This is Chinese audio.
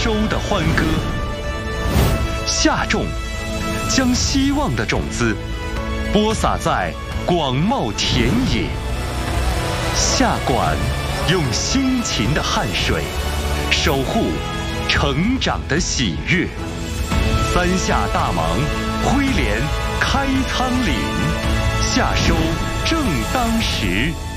收的欢歌。夏种，将希望的种子播撒在广袤田野。夏管，用辛勤的汗水守护成长的喜悦。三夏大忙，挥镰开仓廪，夏收正当时。